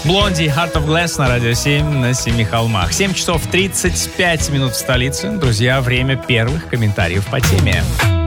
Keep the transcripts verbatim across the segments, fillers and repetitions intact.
Блонди, Heart of Glass на Радио семь на Семи холмах. семь часов тридцать пять минут в столице. Друзья, время первых комментариев по теме.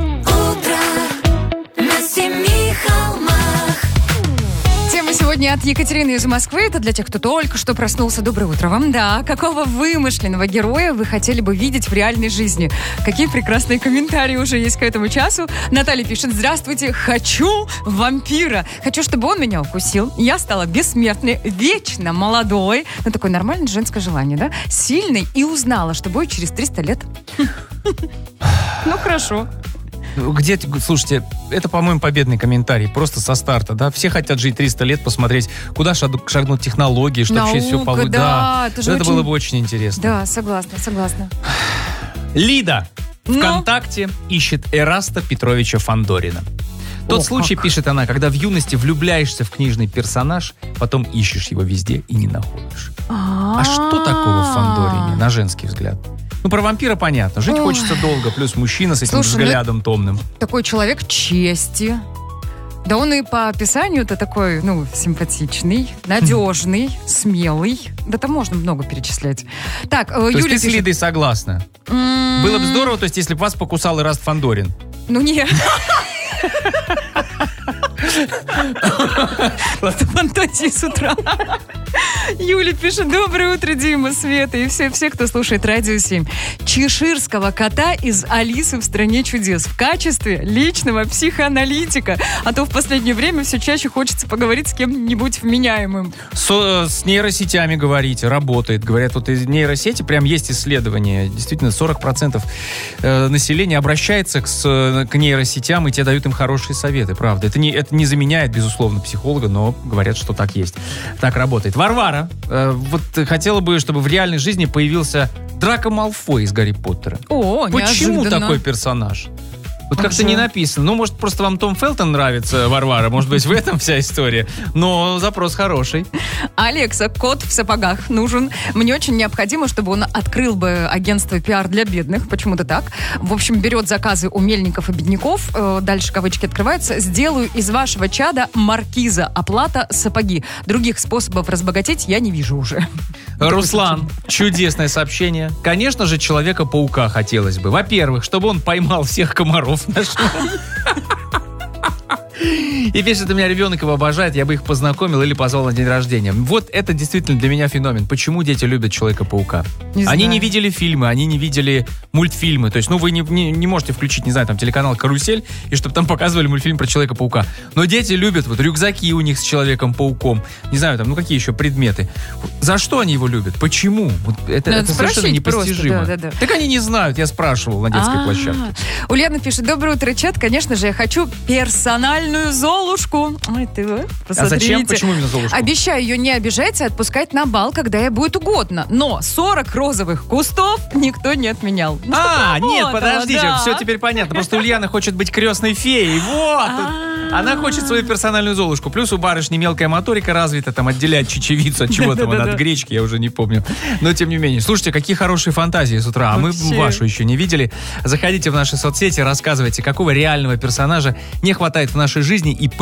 Сегодня от Екатерины из Москвы. Это для тех, кто только что проснулся. Доброе утро вам. Да, какого вымышленного героя вы хотели бы видеть в реальной жизни? Какие прекрасные комментарии уже есть к этому часу. Наталья пишет: здравствуйте, хочу вампира. Хочу, чтобы он меня укусил. Я стала бессмертной, вечно молодой. Ну, такое нормальное женское желание, да? Сильной и узнала, что будет через триста лет. Ну, хорошо. Где, слушайте, это, по-моему, победный комментарий, просто со старта, да? Все хотят жить триста лет, посмотреть, куда шагнут технологии, чтобы вообще все получилось. Да, это, это очень... было бы очень интересно. Да, согласна, согласна. Лида Но... ВКонтакте ищет Эраста Петровича Фандорина. Тот О, случай, как. пишет она, когда в юности влюбляешься в книжный персонаж, потом ищешь его везде и не находишь. А что такого в Фандорине, на женский взгляд? Ну, про вампира понятно. Жить Ой. хочется долго, плюс мужчина с этим Слушай, взглядом томным. Такой человек чести. Да он и по описанию-то такой, ну, симпатичный, надежный, смелый. Да там можно много перечислять. Так, То Юля есть ты пишет... с Лидой согласна? М-м-м. Было бы здорово, то есть если бы вас покусал Эраст Фандорин. Ну, нет. Это фантазии с утра. Юля пишет: доброе утро, Дима, Света и все, все, кто слушает Радио семь. Чеширского кота из «Алисы в стране чудес» в качестве личного психоаналитика. А то в последнее время все чаще хочется поговорить с кем-нибудь вменяемым. С, с нейросетями говорите, работает. Говорят, вот из нейросети прям есть исследования. Действительно, сорок процентов населения обращается к, к нейросетям, и те дают им хорошие советы, правда. Это не, это не заменяет, безусловно, психолога, но говорят, что так есть. Так работает. Варвара, э, вот хотела бы, чтобы в реальной жизни появился Драко Малфой из Гарри Поттера. О, Почему неожиданно. такой персонаж? Вот А как-то что? не написано. Ну, может, просто вам Том Фелтон нравится, Варвара. Может быть, в этом вся история. Но запрос хороший. Алекса, кот в сапогах нужен. Мне очень необходимо, чтобы он открыл бы агентство пиар для бедных. Почему-то так. В общем, берет заказы у мельников и бедняков. Э, дальше кавычки открываются. Сделаю из вашего чада маркиза. Оплата сапоги. Других способов разбогатеть я не вижу уже. Руслан, чудесное сообщение. Конечно же, Человека-паука хотелось бы. Во-первых, чтобы он поймал всех комаров наших. И пишет: у меня ребенок его обожает, я бы их познакомил или позвал на день рождения. Вот это действительно для меня феномен. Почему дети любят Человека-паука? Не Они знаю. не видели фильмы, они не видели мультфильмы. То есть, ну, вы не, не, не можете включить, не знаю, там, телеканал «Карусель», и чтобы там показывали мультфильм про Человека-паука. Но дети любят вот рюкзаки у них с Человеком-пауком. Не знаю, там, ну, какие еще предметы. За что они его любят? Почему? Вот это, Надо это совершенно спросить непостижимо. просто, да, да, да. Так они не знают, я спрашивал на детской А-а-а. площадке. Ульяна пишет: доброе утро, чат. Конечно же, я хочу персональную Золушку. Ой, ты, вот, посмотрите. А зачем? Почему именно Золушку? Обещаю ее не обижать и отпускать на бал, когда ей будет угодно. Но сорок розовых кустов никто не отменял. Ну, А, чтобы нет, работало, подождите, да. все теперь понятно. Просто Ульяна хочет быть крестной феей. Вот. Она хочет свою персональную Золушку. Плюс у барышни мелкая моторика развита, там отделять чечевицу от чего там, от гречки, я уже не помню. Но тем не менее. Слушайте, какие хорошие фантазии с утра. А мы вашу еще не видели. Заходите в наши соцсети, рассказывайте, какого реального персонажа не хватает в нашей жизни и